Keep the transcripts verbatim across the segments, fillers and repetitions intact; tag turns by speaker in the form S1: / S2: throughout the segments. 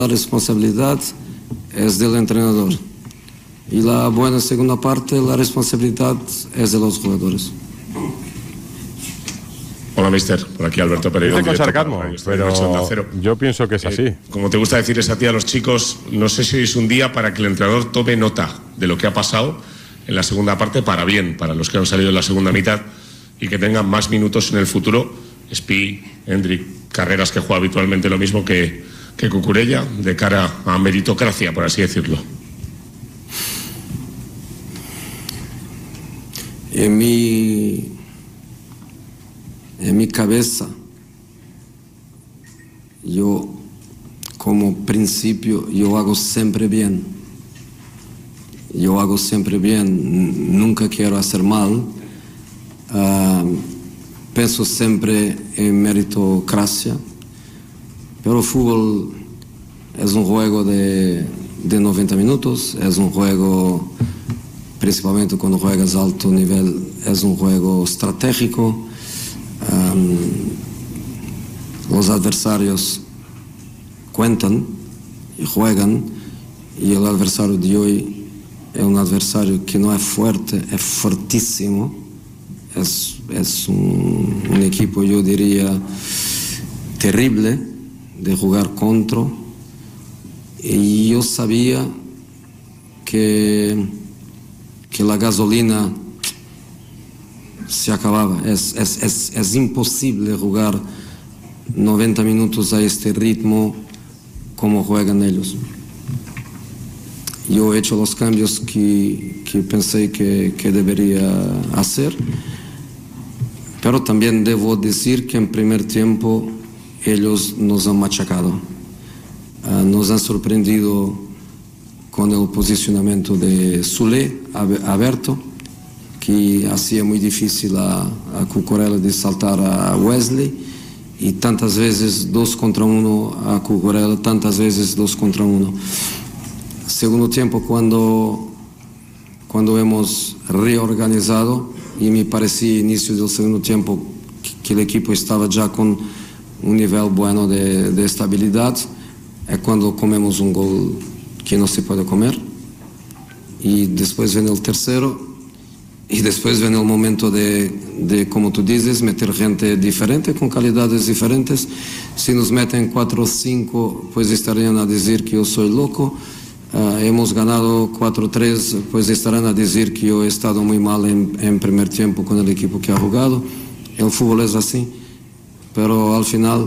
S1: La responsabilidad es del entrenador. Y la buena segunda parte, la responsabilidad es de los jugadores.
S2: Hola, mister. Por aquí Alberto Pereira.
S3: Dice con sarcasmo, pero yo pienso que es así.
S2: Eh, como te gusta decirles a ti a los chicos, no sé si es un día para que el entrenador tome nota de lo que ha pasado en la segunda parte para bien, para los que han salido en la segunda mitad y que tengan más minutos en el futuro. Spi, Hendrik, Carreras, que juega habitualmente lo mismo que, que Cucurella, de cara a meritocracia, por así decirlo.
S1: En mi, en mi cabeza, yo como principio, yo hago siempre bien. Yo hago siempre bien, nunca quiero hacer mal. Uh, pienso siempre en meritocracia, pero el fútbol es un juego de, de noventa minutos, es un juego, principalmente cuando juegas a alto nivel, es un juego estratégico. Um, los adversarios cuentan y juegan, y el adversario de hoy es un adversario que no es fuerte, es fortísimo. Es, es un, un equipo, yo diría, terrible de jugar contra. Y yo sabía que, que la gasolina se acababa. Es, es, es, es imposible jugar noventa minutos a este ritmo como juegan ellos. Yo he hecho los cambios que, que pensé que, que debería hacer, pero también debo decir que en primer tiempo ellos nos han machacado, uh, nos han sorprendido con el posicionamiento de Sule, Alberto, que hacía muy difícil a, a Cucurella de saltar a Wesley, y tantas veces dos contra uno a Cucurella, tantas veces dos contra uno. Segundo tiempo, cuando, cuando hemos reorganizado, y me parecía inicio del segundo tiempo que, que el equipo estaba ya con un nivel bueno de, de estabilidad, es cuando comemos un gol que no se puede comer, y después viene el tercero, y después viene el momento de, de, como tú dices, meter gente diferente, con calidades diferentes. Si nos meten cuatro o cinco, pues estarían a decir que yo soy loco. Uh, hemos ganado cuatro tres, pues estarán a decir que yo he estado muy mal en, en primer tiempo con el equipo que ha jugado. El fútbol es así, pero al final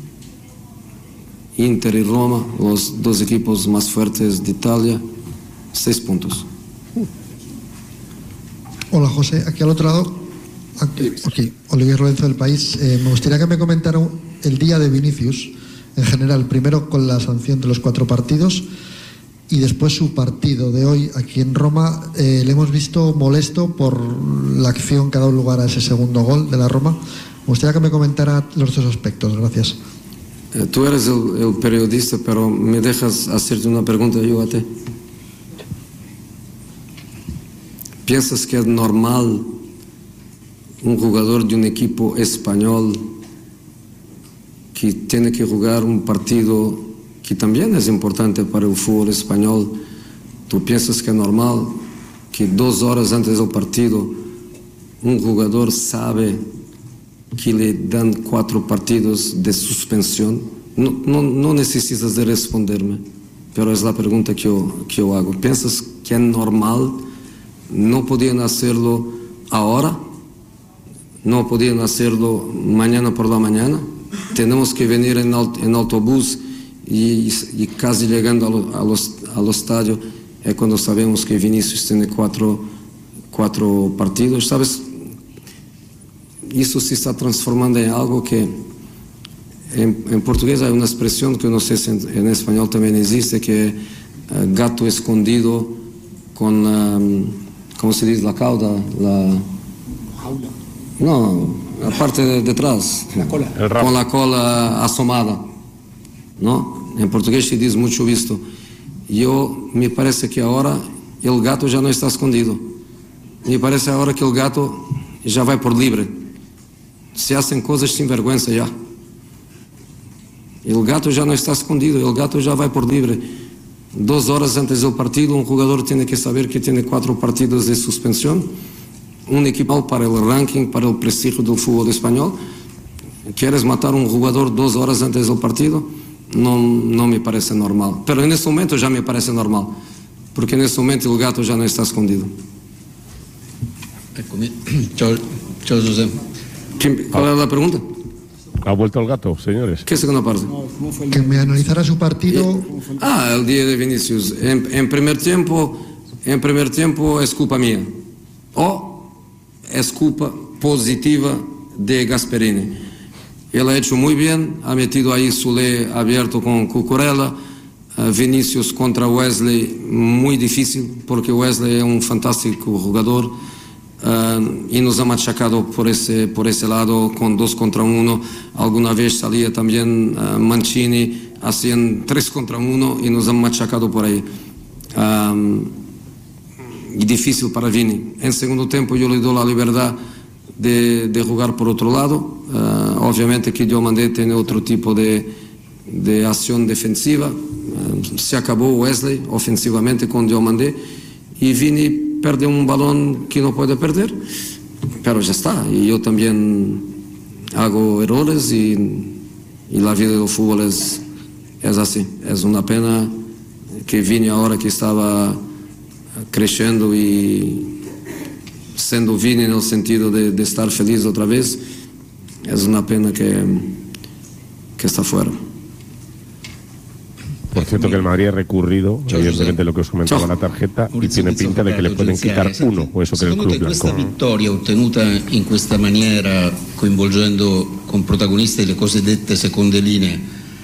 S1: Inter y Roma, los dos equipos más fuertes de Italia, seis puntos.
S4: Hola José, aquí al otro lado, aquí, okay. Olivier Lorenzo del País. Eh, me gustaría que me comentaran el día de Vinicius en general, primero con la sanción de los cuatro partidos, y después su partido de hoy aquí en Roma. Eh, le hemos visto molesto por la acción que ha dado lugar a ese segundo gol de la Roma. Me gustaría que me comentara los dos aspectos. Gracias.
S1: Eh, tú eres el, el periodista, pero me dejas hacerte una pregunta yo a ti. ¿Piensas que es normal un jugador de un equipo español que tiene que jugar un partido que también es importante para el fútbol español? ¿Tú piensas que es normal que dos horas antes del partido un jugador sabe que le dan cuatro partidos de suspensión? No, no, no necesitas de responderme, pero es la pregunta que yo, que yo hago. ¿Piensas que es normal? ¿No podían hacerlo ahora? ¿No podían hacerlo mañana por la mañana? Tenemos que venir en, aut en autobús y, y casi llegando al, a los, al estadio es cuando sabemos que Vinicius tiene cuatro, cuatro partidos, ¿sabes? Eso se está transformando en algo que en, en portugués hay una expresión que no sé si en, en español también existe, que es uh, gato escondido con, um, ¿cómo se dice? La cauda, la...
S5: Jaula.
S1: No, la parte de detrás,
S5: la cola.
S1: Con la cola asomada, ¿no? En portugués se dice mucho visto. Yo, me parece que ahora el gato ya no está escondido. Me parece ahora que el gato ya va por libre. Se hacen cosas sin vergüenza ya. El gato ya no está escondido, el gato ya va por libre. Dos horas antes del partido, un jugador tiene que saber que tiene cuatro partidos de suspensión. Un equipo para el ranking, para el prestigio del fútbol español. ¿Quieres matar a un jugador dos horas antes del partido? No, no me parece normal. Pero en este momento ya me parece normal, porque en este momento el gato ya no está escondido.
S5: Chao, chao, José.
S1: ¿Cuál es la pregunta?
S3: ¿Ha vuelto el gato, señores?
S1: ¿Qué segunda parte?
S4: Que me analizara su partido.
S1: Ah, el día de Vinicius. En, en primer tiempo, en primer tiempo es culpa mía. O es culpa positiva de Gasperini. Él ha hecho muy bien, ha metido ahí Soler abierto con Cucurella. Uh, Vinicius contra Wesley, muy difícil, porque Wesley es un fantástico jugador. Uh, y nos ha machacado por ese, por ese lado con dos contra uno. Alguna vez salía también uh, Mancini, hacían tres contra uno y nos han machacado por ahí. Um, y difícil para Vini. En segundo tiempo yo le doy la libertad de, de jugar por otro lado. Uh, obviamente que Diomandé tiene otro tipo de, de acción defensiva. Uh, se acabó Wesley ofensivamente con Diomandé y Vini perde un balón que no puede perder, pero ya está. Y yo también hago errores y, y la vida del fútbol es, es así. Es una pena que Vini ahora que estaba creciendo y siendo Vini en el sentido de, de estar feliz otra vez, es una pena que, que está fuera.
S3: Por cierto que el Madrid ha recurrido, evidentemente lo que os comentaba la tarjeta, y tiene pinta de che le pueden quitar uno, o eso cree il club blanco.
S5: Questa vittoria ottenuta in questa maniera, coinvolgendo con protagonisti le cosiddette seconde linee,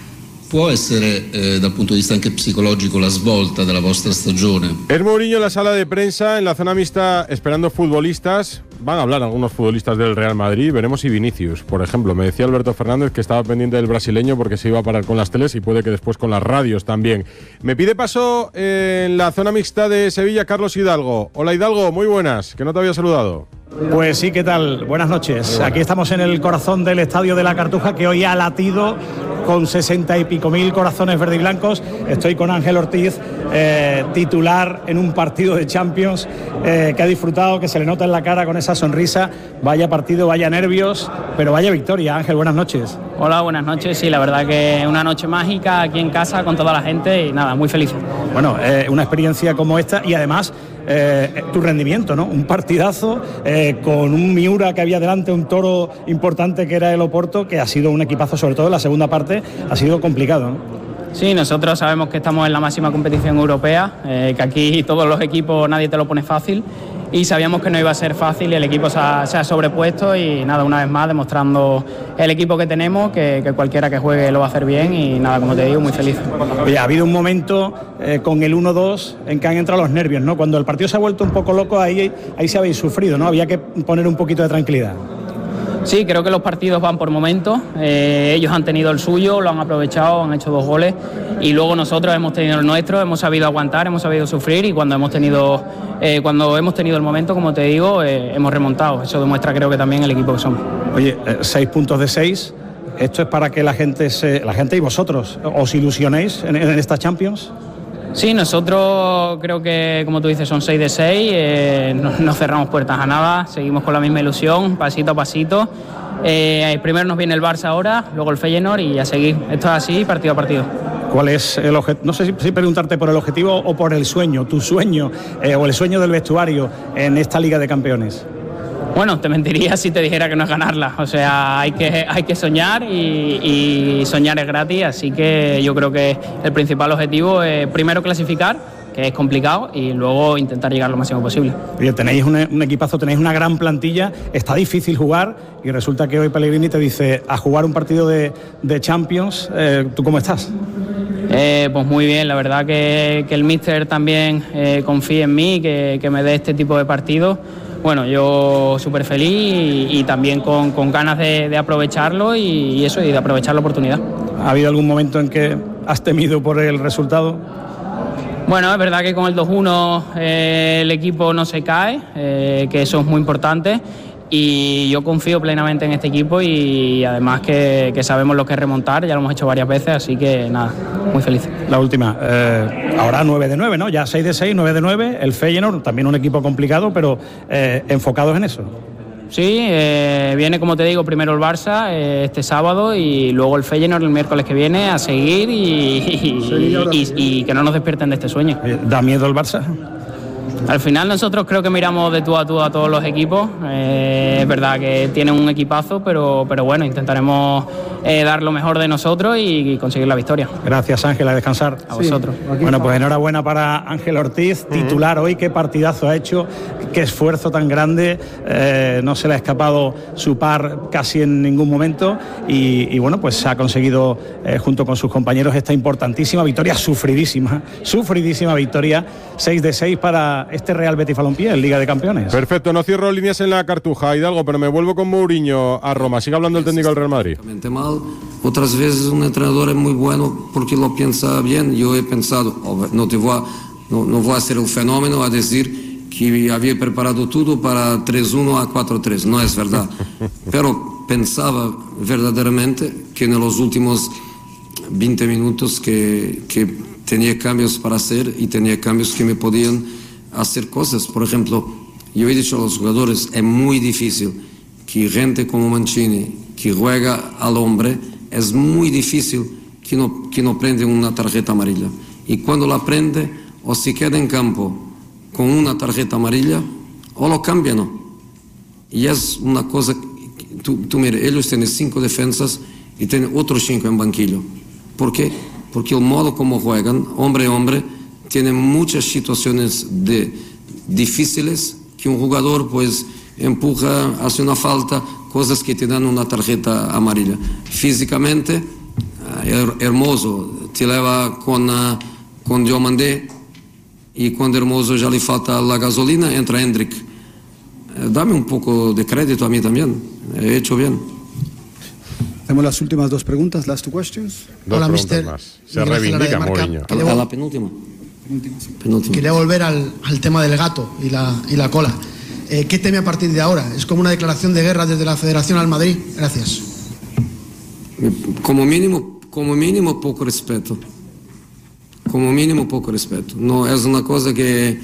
S5: può essere eh, dal punto di vista anche psicologico la svolta della vostra stagione?
S3: Es Mourinho en la sala de prensa, en la zona mixta, esperando futbolistas. Van a hablar algunos futbolistas del Real Madrid, veremos si Vinicius, por ejemplo. Me decía Alberto Fernández que estaba pendiente del brasileño porque se iba a parar con las teles y puede que después con las radios también. Me pide paso eh, en la zona mixta de Sevilla Carlos Hidalgo. Hola Hidalgo, muy buenas, que no te había saludado.
S6: Pues sí, ¿qué tal? Buenas noches. Aquí estamos en el corazón del Estadio de la Cartuja, que hoy ha latido con sesenta y pico mil corazones verde y blancos. Estoy con Ángel Ortiz, eh, titular en un partido de Champions, eh, que ha disfrutado, que se le nota en la cara con esa sonrisa. Vaya partido, vaya nervios, pero vaya victoria. Ángel, buenas noches.
S7: Hola, buenas noches. Sí, la verdad que una noche mágica aquí en casa con toda la gente y nada, muy feliz.
S6: Bueno, eh, una experiencia como esta y además eh, tu rendimiento, ¿no? Un partidazo eh, con un Miura que había delante, un toro importante que era el Oporto, que ha sido un equipazo, sobre todo en la segunda parte, ha sido complicado, ¿no?
S7: Sí, nosotros sabemos que estamos en la máxima competición europea, eh, que aquí todos los equipos nadie te lo pone fácil y sabíamos que no iba a ser fácil y el equipo se ha, se ha sobrepuesto y nada, una vez más demostrando el equipo que tenemos, que, que cualquiera que juegue lo va a hacer bien y nada, como te digo, muy feliz.
S6: Oye, ha habido un momento eh, con el uno dos en que han entrado los nervios, ¿no? Cuando el partido se ha vuelto un poco loco, ahí, ahí se habéis sufrido, ¿no? Había que poner un poquito de tranquilidad.
S7: Sí, creo que los partidos van por momentos, eh, ellos han tenido el suyo, lo han aprovechado, han hecho dos goles y luego nosotros hemos tenido el nuestro, hemos sabido aguantar, hemos sabido sufrir y cuando hemos tenido, eh, cuando hemos tenido el momento, como te digo, eh, hemos remontado. Eso demuestra creo que también el equipo que somos.
S6: Oye, eh, seis puntos de seis, ¿esto es para que la gente, se, la gente y vosotros os ilusionéis en, en esta Champions?
S7: Sí, nosotros creo que, como tú dices, son seis de seis, eh, no, no cerramos puertas a nada, seguimos con la misma ilusión, pasito a pasito. Eh, primero nos viene el Barça ahora, luego el Feyenoord y a seguir. Esto es así, partido a partido.
S6: ¿Cuál es el objetivo? No sé si, si preguntarte por el objetivo o por el sueño, tu sueño eh, o el sueño del vestuario en esta Liga de Campeones.
S7: Bueno, te mentiría si te dijera que no es ganarla. O sea, hay que, hay que soñar y, y soñar es gratis. Así que yo creo que el principal objetivo es primero clasificar, que es complicado, y luego intentar llegar lo máximo posible.
S6: Oye, tenéis un, un equipazo, tenéis una gran plantilla, está difícil jugar y resulta que hoy Pellegrini te dice a jugar un partido de, de Champions. Eh, ¿Tú cómo estás?
S7: Eh, pues muy bien, la verdad que, que el míster también eh, confía en mí, que, que me dé este tipo de partidos. Bueno, yo súper feliz y, y también con, con ganas de, de aprovecharlo y, y eso, y de aprovechar la oportunidad.
S6: ¿Ha habido algún momento en que has temido por el resultado?
S7: Bueno, es verdad que con el dos uno eh, el equipo no se cae, eh, que eso es muy importante, y yo confío plenamente en este equipo y además que, que sabemos lo que es remontar, ya lo hemos hecho varias veces, así que nada, muy feliz.
S6: La última, eh, ahora nueve de nueve, ¿no? Ya seis de seis, nueve de nueve, el Feyenoord, también un equipo complicado, pero eh, enfocados en eso.
S7: Sí, eh, viene, como te digo, primero el Barça eh, este sábado y luego el Feyenoord el miércoles que viene a seguir y, y, y, y que no nos despierten de este sueño.
S6: ¿Da miedo el Barça?
S7: Al final nosotros creo que miramos de tú a tú a todos los equipos. Eh, es verdad que tienen un equipazo, pero, pero bueno, intentaremos eh, dar lo mejor de nosotros y, y conseguir la victoria.
S6: Gracias, Ángel, a descansar.
S7: A vosotros.
S6: Sí, bueno, pues enhorabuena para Ángel Ortiz, titular hoy, qué partidazo ha hecho, qué esfuerzo tan grande, eh, no se le ha escapado su par casi en ningún momento y, y bueno, pues ha conseguido eh, junto con sus compañeros esta importantísima victoria, sufridísima, sufridísima victoria, seis de seis para este Real Betis Balompié en Liga de Campeones.
S3: Perfecto, no cierro líneas en la Cartuja, Hidalgo, pero me vuelvo con Mourinho a Roma. Sigue hablando el técnico del Real Madrid.
S1: Mal. Otras veces un entrenador es muy bueno porque lo piensa bien. Yo he pensado, no, te voy a, no, no voy a hacer el fenómeno a decir que había preparado todo para tres uno a cuatro tres, no es verdad. Pero pensaba verdaderamente que en los últimos veinte minutos que, que tenía cambios para hacer y tenía cambios que me podían hacer cosas. Por ejemplo, yo he dicho a los jugadores, es muy difícil que gente como Mancini, que juega al hombre, es muy difícil que no, que no prende una tarjeta amarilla. Y cuando la prende, o se queda en campo con una tarjeta amarilla, o lo cambian. Y es una cosa, tú, tú mira, ellos tienen cinco defensas y tienen otros cinco en banquillo. ¿Por qué? Porque el modo como juegan, hombre a hombre, tiene muchas situaciones de, difíciles que un jugador pues empuja, hace una falta, cosas que te dan una tarjeta amarilla. Físicamente, her, hermoso, te lleva con, uh, con Diomandé y cuando Hermoso ya le falta la gasolina, entra Hendrik. Eh, dame un poco de crédito a mí también, he hecho bien.
S8: Hacemos las últimas dos preguntas, last two questions.
S3: Dos
S9: Hola,
S3: preguntas
S9: mister.
S3: más. Se reivindica Mourinho.
S1: A la, a la penúltima. penúltima.
S9: Quería volver al, al tema del gato y la, y la cola. Eh, ¿Qué teme a partir de ahora? ¿Es como una declaración de guerra desde la Federación al Madrid? Gracias.
S1: Como mínimo, como mínimo poco respeto. Como mínimo poco respeto. No es una cosa que,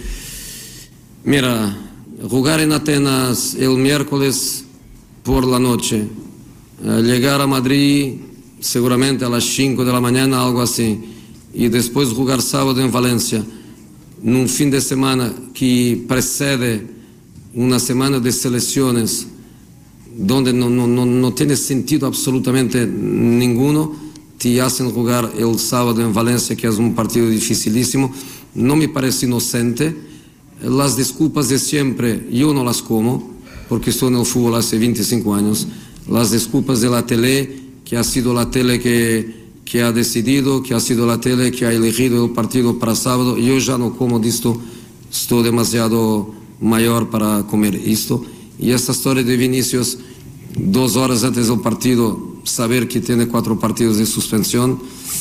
S1: mira, jugar en Atenas el miércoles por la noche, eh, llegar a Madrid seguramente a las cinco de la mañana, algo así, y después jugar sábado en Valencia, en un fin de semana que precede una semana de selecciones donde no, no, no, no tiene sentido absolutamente ninguno, te hacen jugar el sábado en Valencia, que es un partido dificilísimo. No me parece inocente. Las disculpas de siempre, yo no las como, porque estoy en el fútbol hace veinticinco años. Las disculpas de la tele, que ha sido la tele que, que ha decidido, que ha sido la tele que ha elegido el partido para sábado. Yo ya no como de esto, estoy demasiado mayor para comer esto. Y esta historia de Vinicius, dos horas antes del partido, saber que tiene cuatro partidos de suspensión,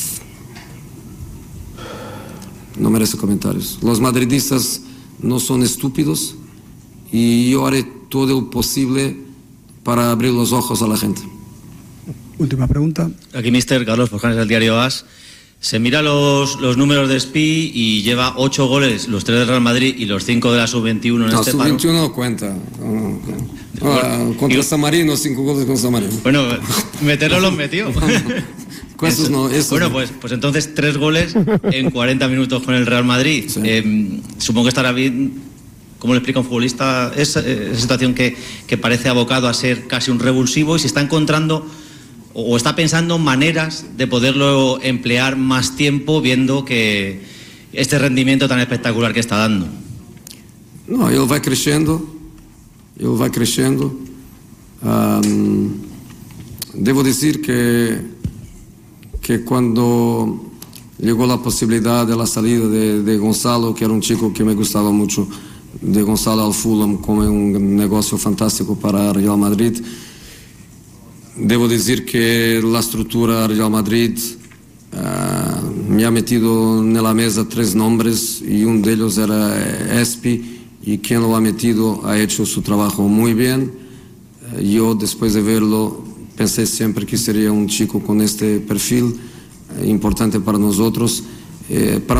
S1: no merece comentarios. Los madridistas no son estúpidos y yo haré todo lo posible para abrir los ojos a la gente.
S8: Última pregunta.
S10: Aquí mister Carlos Porjanes del diario AS. Se mira los, los números de Spi y lleva ocho goles, los tres del Real Madrid y los cinco de la sub veintiuno en
S1: no,
S10: este
S1: sub veintiuno no cuenta. No, no, no. Ah, contra y, San Marino, cinco goles con San Marino.
S10: Bueno, meterlo los metió.
S1: Esos no, esos
S10: bueno,
S1: no.
S10: Pues, pues entonces tres goles en cuarenta minutos con el Real Madrid. Sí. Eh, supongo que estará bien. ¿Cómo le explica un futbolista esa, esa situación que, que parece abocado a ser casi un revulsivo y se está encontrando o está pensando maneras de poderlo emplear más tiempo viendo que este rendimiento tan espectacular que está dando?
S1: No, él va creciendo, él va creciendo. Um, debo decir que, que cuando llegó la posibilidad de la salida de, de Gonzalo, que era un chico que me gustaba mucho, de Gonzalo al Fulham como un negocio fantástico para Real Madrid, debo decir que la estructura Real Madrid uh, me ha metido en la mesa tres nombres y uno de ellos era Espi, y quien lo ha metido ha hecho su trabajo muy bien. yo después de verlo pensé siempre que sería un chico con este perfil, eh, importante para nosotros. Eh, para